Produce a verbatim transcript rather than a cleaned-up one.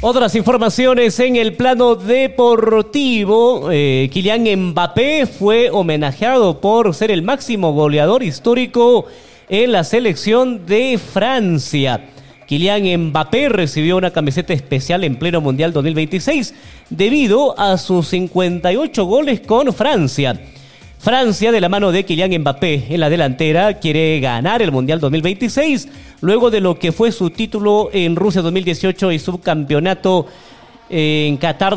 Otras informaciones en el plano deportivo. Eh, Kylian Mbappé fue homenajeado por ser el máximo goleador histórico en la selección de Francia. Kylian Mbappé recibió una camiseta especial en pleno Mundial dos mil veintiséis debido a sus cincuenta y ocho goles con Francia. Francia, de la mano de Kylian Mbappé en la delantera, quiere ganar el Mundial dos mil veintiséis, luego de lo que fue su título en Rusia dos mil dieciocho y subcampeonato en Qatar